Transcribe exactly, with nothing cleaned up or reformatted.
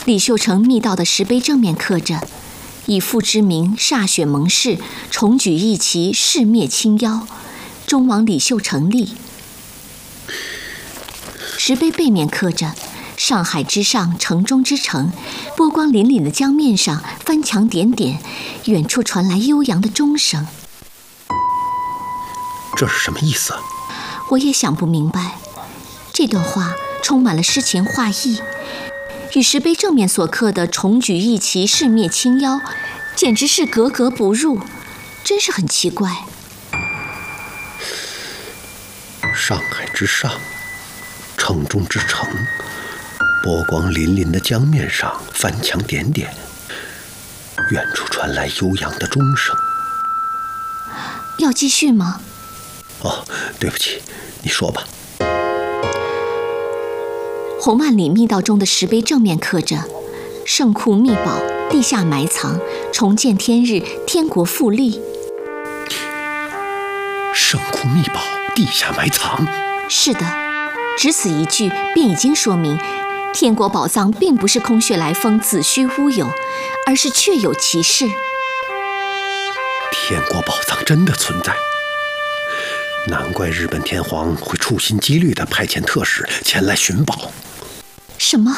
李秀成密道的石碑正面刻着“以父之名歃血盟誓，重举义旗，誓灭清妖，忠王李秀成立”。石碑背面刻着“上海之上，城中之城，波光粼粼的江面上，翻墙点点，远处传来悠扬的钟声”。 这是什么意思？ 我也想不明白。这段话充满了诗情画意，与石碑正面所刻的“重举义旗，誓灭清妖”简直是格格不入，真是很奇怪。 上海之上，城中之城，波光粼粼的江面上，翻墙点点，远处传来悠扬的钟声。 要继续吗？ 哦，对不起，你说吧。 洪万里密道中的石碑正面刻着“圣库秘宝，地下埋藏，重见天日，天国复立”。 圣库秘宝，地下埋藏。 是的，只此一句便已经说明，天国宝藏并不是空穴来风、子虚乌有，而是确有其事。 天国宝藏真的存在，难怪日本天皇会处心积虑地派遣特使前来寻宝。 什么？